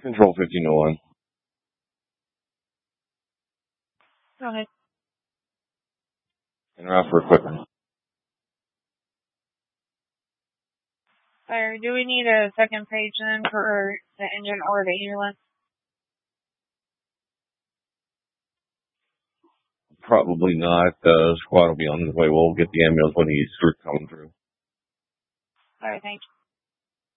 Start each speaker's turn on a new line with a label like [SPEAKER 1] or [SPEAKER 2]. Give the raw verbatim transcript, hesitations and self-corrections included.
[SPEAKER 1] Control fifteen oh one.
[SPEAKER 2] Go ahead.
[SPEAKER 1] En route for equipment.
[SPEAKER 2] Sir, do we need a second page then for the engine or the ambulance?
[SPEAKER 1] Probably not. The squad will be on the way. We'll get the ambulance when he's coming through.
[SPEAKER 2] All right, thank you.